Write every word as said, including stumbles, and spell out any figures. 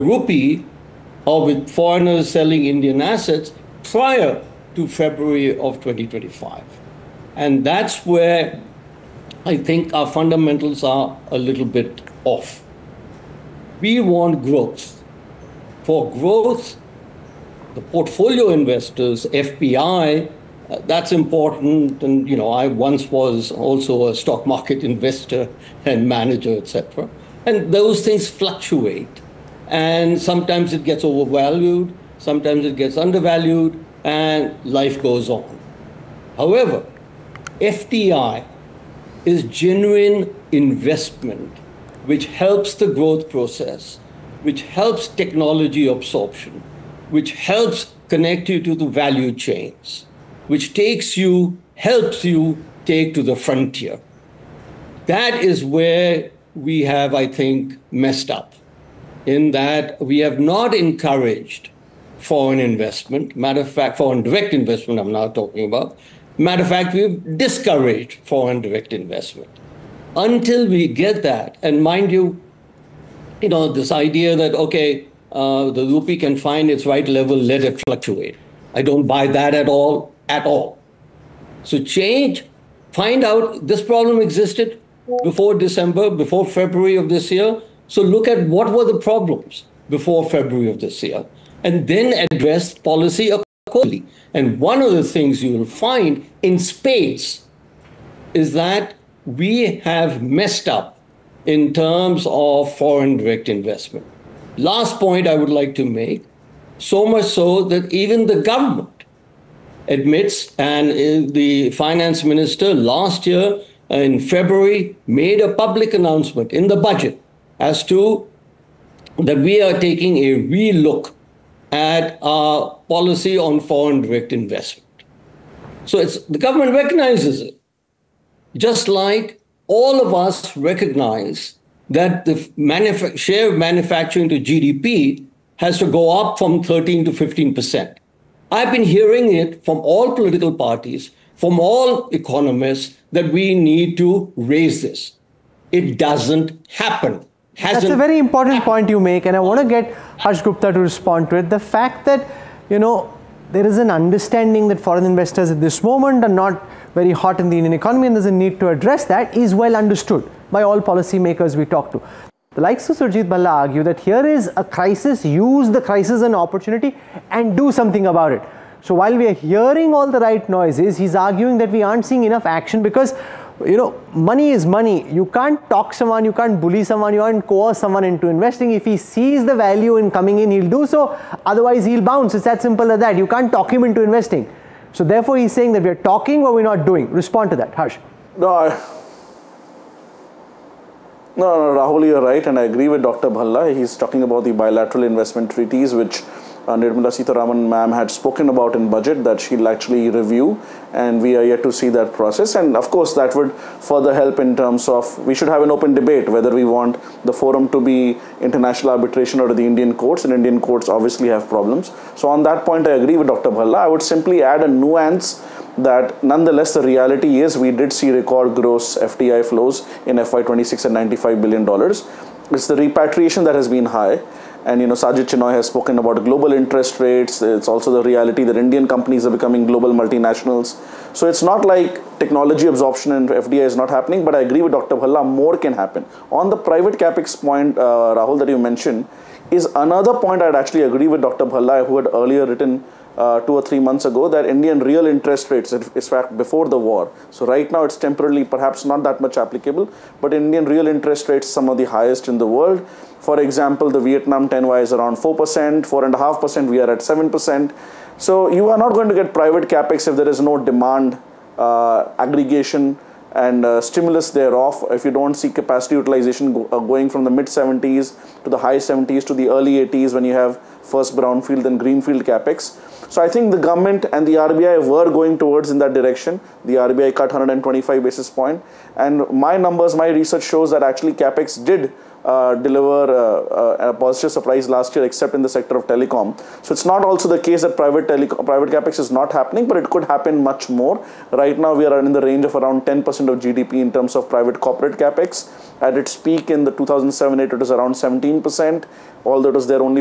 rupee or with foreigners selling Indian assets prior to February of twenty twenty-five. And that's where I think our fundamentals are a little bit off. We want growth. For growth, the portfolio investors, F P I, uh, that's important. And, you know, I once was also a stock market investor and manager, et cetera. And those things fluctuate. And sometimes it gets overvalued, sometimes it gets undervalued, and life goes on. However, F D I is genuine investment, which helps the growth process, which helps technology absorption, which helps connect you to the value chains, which takes you, helps you take to the frontier. That is where we have, I think, messed up, in that we have not encouraged foreign investment. Matter of fact, foreign direct investment I'm now talking about. Matter of fact, we've discouraged foreign direct investment. Until we get that, and mind you, you know, this idea that, okay, uh, the rupee can find its right level, let it fluctuate. I don't buy that at all, at all. So change, find out this problem existed before December, before February of this year. So look at what were the problems before February of this year, and then address policy accordingly. And one of the things you will find in spades is that we have messed up in terms of foreign direct investment. Last point I would like to make, so much so that even the government admits, and the finance minister last year in February made a public announcement in the budget as to that we are taking a relook at our policy on foreign direct investment. So it's, the government recognizes it. Just like all of us recognize that the manuf- share of manufacturing to G D P has to go up from thirteen to fifteen percent. I've been hearing it from all political parties, from all economists, that we need to raise this. It doesn't happen. Hasn't That's a very important happened. point you make, and I want to get Harsh Gupta to respond to it. The fact that, you know, there is an understanding that foreign investors at this moment are not very hot in the Indian economy, and there's a need to address that, is well understood by all policymakers we talk to. The likes of Surjit Bhalla argue that here is a crisis, use the crisis as an opportunity and do something about it. So while we are hearing all the right noises, he's arguing that we aren't seeing enough action because, you know, money is money. You can't talk someone, you can't bully someone, you can't coerce someone into investing. If he sees the value in coming in, he'll do so. Otherwise, he'll bounce. It's that simple as that. You can't talk him into investing. So therefore, he's saying that we're talking but we're not doing. Respond to that, Harsh. No, I, no, no, Rahul, you're right, and I agree with Doctor Bhalla. He's talking about the bilateral investment treaties, which uh, Nirmala Sitharaman ma'am had spoken about in budget that she'll actually review, and we are yet to see that process. And of course, that would further help in terms of, we should have an open debate whether we want the forum to be international arbitration or the Indian courts, and Indian courts obviously have problems. So on that point, I agree with Doctor Bhalla. I would simply add a nuance that nonetheless the reality is we did see record gross F D I flows in F Y twenty-six at ninety-five billion dollars. It's the repatriation that has been high. And, you know, Sajid Chinoy has spoken about global interest rates. It's also the reality that Indian companies are becoming global multinationals. So it's not like technology absorption and F D I is not happening, but I agree with Doctor Bhalla, more can happen. On the private capex point, uh, Rahul, that you mentioned, is another point I'd actually agree with Doctor Bhalla, who had earlier written uh, two or three months ago that Indian real interest rates, in fact, before the war. So right now it's temporarily perhaps not that much applicable, but Indian real interest rates some of the highest in the world. For example, the Vietnam ten Y is around four percent, four point five percent, we are at seven percent. So you are not going to get private capex if there is no demand uh, aggregation and uh, stimulus thereof. If you don't see capacity utilization go, uh, going from the mid seventies to the high seventies to the early eighties when you have first brownfield and greenfield capex. So I think the government and the R B I were going towards in that direction. The R B I cut one hundred twenty-five basis point, and my numbers, my research shows that actually capex did Uh, deliver uh, uh, a positive surprise last year, except in the sector of telecom. So it's not also the case that private telecom, private capex is not happening, but it could happen much more. Right now, we are in the range of around ten percent of G D P in terms of private corporate capex. At its peak in the two thousand seven eight, it was around seventeen percent, although it was there only